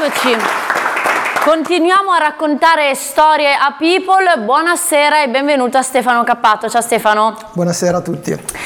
Eccoci. Continuiamo a raccontare storie a People. Buonasera e benvenuto a Stefano Cappato. Ciao Stefano. Buonasera a tutti.